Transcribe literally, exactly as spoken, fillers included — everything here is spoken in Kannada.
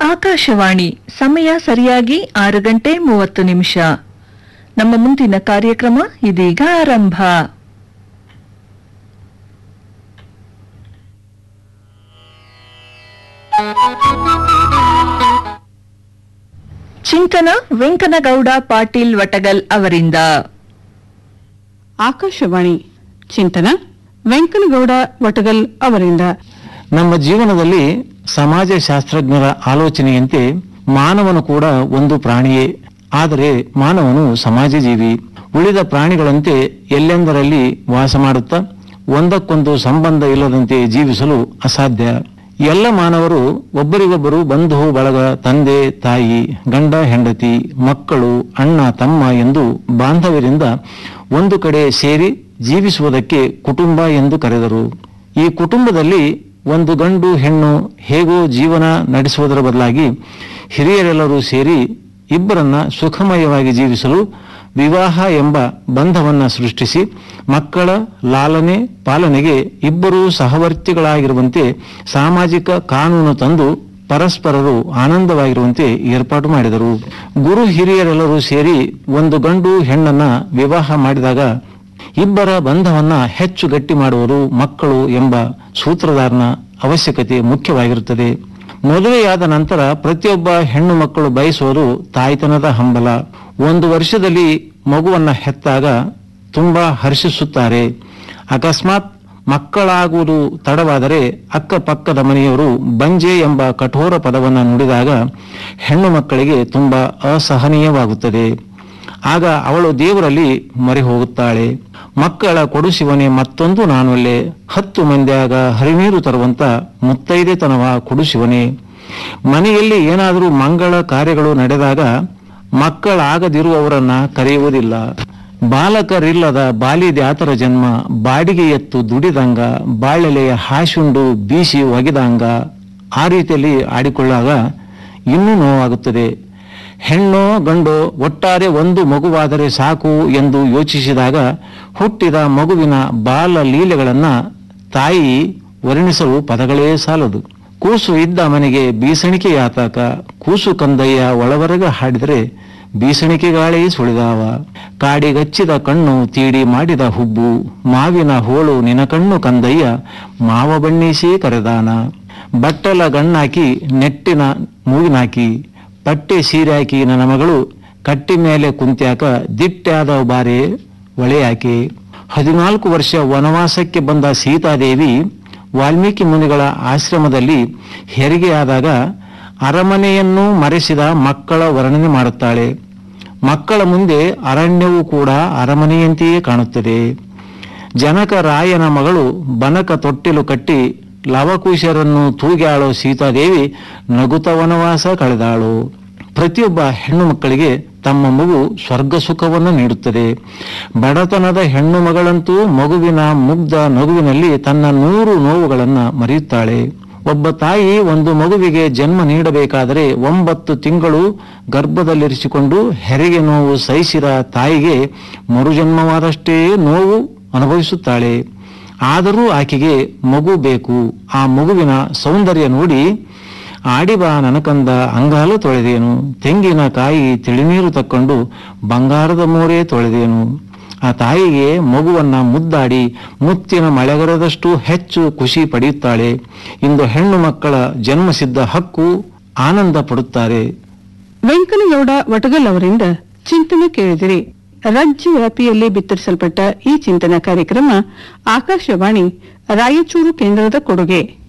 ಆಕಾಶವಾಣಿ ಸಮಯ ಸರಿಯಾಗಿ ಆರು ಗಂಟೆ ಮೂವತ್ತು ನಿಮಿಷ. ನಮ್ಮ ಮುಂದಿನ ಕಾರ್ಯಕ್ರಮ ಇದೀಗ ಆರಂಭ. ಚಿಂತನ ವೆಂಕನಗೌಡ ಪಾಟೀಲ್ ವಟಗಲ್ ಅವರಿಂದ. ಆಕಾಶವಾಣಿ ಚಿಂತನ ವೆಂಕನಗೌಡ ವಟಗಲ್ ಅವರಿಂದ. ನಮ್ಮ ಜೀವನದಲ್ಲಿ ಸಮಾಜಶಾಸ್ತ್ರಜ್ಞರ ಆಲೋಚನೆಯಂತೆ ಮಾನವನು ಕೂಡ ಒಂದು ಪ್ರಾಣಿಯೇ. ಆದರೆ ಮಾನವನು ಸಮಾಜ ಜೀವಿ. ಉಳಿದ ಪ್ರಾಣಿಗಳಂತೆ ಎಲ್ಲೆಂದರಲ್ಲಿ ವಾಸ ಮಾಡುತ್ತಾ ಒಂದಕ್ಕೊಂದು ಸಂಬಂಧ ಇಲ್ಲದಂತೆ ಜೀವಿಸಲು ಅಸಾಧ್ಯ. ಎಲ್ಲ ಮಾನವರು ಒಬ್ಬರಿಗೊಬ್ಬರು ಬಂಧು ಬಳಗ, ತಂದೆ ತಾಯಿ, ಗಂಡ ಹೆಂಡತಿ, ಮಕ್ಕಳು, ಅಣ್ಣ ತಮ್ಮ ಎಂದು ಬಾಂಧವ್ಯರಿಂದ ಒಂದು ಕಡೆ ಸೇರಿ ಜೀವಿಸುವುದಕ್ಕೆ ಕುಟುಂಬ ಎಂದು ಕರೆದರು. ಈ ಕುಟುಂಬದಲ್ಲಿ ಒಂದು ಗಂಡು ಹೆಣ್ಣು ಹೇಗೋ ಜೀವನ ನಡೆಸುವುದರ ಬದಲಾಗಿ ಹಿರಿಯರೆಲ್ಲರೂ ಸೇರಿ ಇಬ್ಬರನ್ನ ಸುಖಮಯವಾಗಿ ಜೀವಿಸಲು ವಿವಾಹ ಎಂಬ ಬಂಧವನ್ನ ಸೃಷ್ಟಿಸಿ ಮಕ್ಕಳ ಲಾಲನೆ ಪಾಲನೆಗೆ ಇಬ್ಬರೂ ಸಹವರ್ತಿಗಳಾಗಿರುವಂತೆ ಸಾಮಾಜಿಕ ಕಾನೂನು ತಂದು ಪರಸ್ಪರರು ಆನಂದವಾಗಿರುವಂತೆ ಏರ್ಪಾಟು ಮಾಡಿದರು. ಗುರು ಹಿರಿಯರೆಲ್ಲರೂ ಸೇರಿ ಒಂದು ಗಂಡು ಹೆಣ್ಣನ್ನ ವಿವಾಹ ಮಾಡಿದಾಗ ಇಬ್ಬರ ಬಂಧವನ್ನ ಹೆಚ್ಚು ಗಟ್ಟಿ ಮಾಡುವುದು ಮಕ್ಕಳು ಎಂಬ ಸೂತ್ರಧಾರನ ಅವಶ್ಯಕತೆ ಮುಖ್ಯವಾಗಿರುತ್ತದೆ. ಮದುವೆಯಾದ ನಂತರ ಪ್ರತಿಯೊಬ್ಬ ಹೆಣ್ಣು ಮಕ್ಕಳು ಬಯಸುವುದು ತಾಯ್ತನದ ಹಂಬಲ. ಒಂದು ವರ್ಷದಲ್ಲಿ ಮಗುವನ್ನ ಹೆತ್ತಾಗ ತುಂಬಾ ಹರ್ಷಿಸುತ್ತಾರೆ. ಅಕಸ್ಮಾತ್ ಮಕ್ಕಳಾಗುವುದು ತಡವಾದರೆ ಅಕ್ಕಪಕ್ಕದ ಮನೆಯವರು ಬಂಜೆ ಎಂಬ ಕಠೋರ ಪದವನ್ನು ನುಡಿದಾಗ ಹೆಣ್ಣು ಮಕ್ಕಳಿಗೆ ತುಂಬಾ ಅಸಹನೀಯವಾಗುತ್ತದೆ. ಆಗ ಅವಳು ದೇವರಲ್ಲಿ ಮೊರೆ ಹೋಗುತ್ತಾಳೆ. ಮಕ್ಕಳ ಕೊಡುಶಿವನೇ ಮತ್ತೊಂದು ನಾನೊಲ್ಲೆ, ಹತ್ತು ಮಂದಿಯಾಗ ಹರಿನೀರು ತರುವಂತ ಮುತ್ತೈದೆತನವ ಕೊಡುಶಿವನೇ. ಮನೆಯಲ್ಲಿ ಏನಾದರೂ ಮಂಗಳ ಕಾರ್ಯಗಳು ನಡೆದಾಗ ಮಕ್ಕಳಾಗದಿರುವವರನ್ನ ಕರೆಯುವುದಿಲ್ಲ. ಬಾಲಕರಿಲ್ಲದ ಬಾಲಿದ್ಯಾತರ ಜನ್ಮ, ಬಾಡಿಗೆ ಎತ್ತು ದುಡಿದಂಗ, ಬಾಳೆಲೆಯ ಹಾಶುಂಡು ಬೀಸಿ ಒಗೆದಂಗ. ಆ ರೀತಿಯಲ್ಲಿ ಆಡಿಕೊಳ್ಳಾಗ ಇನ್ನೂ ನೋವಾಗುತ್ತದೆ. ಹೆಣ್ಣೋ ಗಂಡೋ ಒಟ್ಟಾರೆ ಒಂದು ಮಗುವಾದರೆ ಸಾಕು ಎಂದು ಯೋಚಿಸಿದಾಗ ಹುಟ್ಟಿದ ಮಗುವಿನ ಬಾಲ ಲೀಲೆಗಳನ್ನ ತಾಯಿ ವರ್ಣಿಸಲು ಪದಗಳೇ ಸಾಲದು. ಕೂಸು ಇದ್ದ ಮನೆಗೆ ಬೀಸಣಿಕೆಯಾತಾಕ, ಕೂಸು ಕಂದಯ್ಯ ಒಳವರೆಗೆ ಹಾಡಿದರೆ ಬೀಸಣಿಕೆ ಗಾಳಿ ಸುಳಿದಾವ. ಕಾಡಿಗಚ್ಚಿದ ಕಣ್ಣು ತೀಡಿ ಮಾಡಿದ ಹುಬ್ಬು, ಮಾವಿನ ಹೋಳು ನಿನ ಕಣ್ಣು ಕಂದಯ್ಯ ಮಾವ ಬಣ್ಣಿಸಿ ಕರೆದಾನ. ಬಟ್ಟಲ ಗಣ್ಣಾಕಿ ನೆಟ್ಟಿನ ಮೂಗಿನಾಕಿ, ಪಟ್ಟೆ ಸೀರಾಕಿ ನನ್ನ ಮಗಳು ಕಟ್ಟಿ ಮೇಲೆ ಕುಂತ್ಯಾಕ, ದಿಟ್ಟಾದ ಬಾರೆ ಒಳೆಯಾಕೆ. ಹದಿನಾಲ್ಕು ವರ್ಷ ವನವಾಸಕ್ಕೆ ಬಂದ ಸೀತಾದೇವಿ ವಾಲ್ಮೀಕಿ ಮುನಿಗಳ ಆಶ್ರಮದಲ್ಲಿ ಹೆರಿಗೆಯಾದಾಗ ಅರಮನೆಯನ್ನು ಮರೆಸಿದ ಮಕ್ಕಳ ವರ್ಣನೆ ಮಾಡುತ್ತಾಳೆ. ಮಕ್ಕಳ ಮುಂದೆ ಅರಣ್ಯವೂ ಕೂಡ ಅರಮನೆಯಂತೆಯೇ ಕಾಣುತ್ತದೆ. ಜನಕ ರಾಯನ ಮಗಳು ಬನಕ ತೊಟ್ಟಿಲು ಕಟ್ಟಿ ಲವಕುಶರನ್ನು ತೂಗ್ಯಾಳೋ ಸೀತಾದೇವಿ ನಗುತ ವನವಾಸ ಕಳೆದಾಳು. ಪ್ರತಿಯೊಬ್ಬ ಹೆಣ್ಣು ಮಕ್ಕಳಿಗೆ ತಮ್ಮ ಮಗು ಸ್ವರ್ಗ ಸುಖವನ್ನು ನೀಡುತ್ತದೆ. ಬಡತನದ ಹೆಣ್ಣು ಮಗಳಂತೂ ಮಗುವಿನ ಮುಗ್ಧ ನಗುವಿನಲ್ಲಿ ತನ್ನ ನೂರು ನೋವುಗಳನ್ನು ಮರೆಯುತ್ತಾಳೆ. ಒಬ್ಬ ತಾಯಿ ಒಂದು ಮಗುವಿಗೆ ಜನ್ಮ ನೀಡಬೇಕಾದರೆ ಒಂಬತ್ತು ತಿಂಗಳು ಗರ್ಭದಲ್ಲಿರಿಸಿಕೊಂಡು ಹೆರಿಗೆ ನೋವು ಸಹಿಸಿದ ತಾಯಿಗೆ ಮರುಜನ್ಮವಾದಷ್ಟೇ ನೋವು ಅನುಭವಿಸುತ್ತಾಳೆ. ಆದರೂ ಆಕೆಗೆ ಮಗು ಬೇಕು. ಆ ಮಗುವಿನ ಸೌಂದರ್ಯ ನೋಡಿ ಆಡಿಬಾ ನನಕಂದ ಅಂಗಾಲು ತೊಳೆದೇನು, ತೆಂಗಿನ ಕಾಯಿ ತಿಳಿನೀರು ತಕ್ಕೊಂಡು ಬಂಗಾರದ ಮೋರೆ ತೊಳೆದೇನು. ಆ ತಾಯಿಗೆ ಮಗುವನ್ನ ಮುದ್ದಾಡಿ ಮುತ್ತಿನ ಮಳೆಗರದಷ್ಟು ಹೆಚ್ಚು ಖುಷಿ ಪಡೆಯುತ್ತಾಳೆ. ಇಂದು ಹೆಣ್ಣು ಮಕ್ಕಳ ಜನ್ಮಸಿದ್ಧ ಹಕ್ಕು ಆನಂದ ಪಡುತ್ತಾರೆ. ವೆಂಕನಗೌಡ ವಟಗಲ್ ಅವರಿಂದ ಚಿಂತನೆ ಕೇಳಿದಿರಿ. ರಾಜ್ಯ ವ್ಯಾಪಿಯಲ್ಲಿ ಬಿತ್ತರಿಸಲ್ಪಟ್ಟ ಈ ಚಿಂತನ ಕಾರ್ಯಕ್ರಮ ಆಕಾಶವಾಣಿ ರಾಯಚೂರು ಕೇಂದ್ರದ ಕೊಡುಗೆ.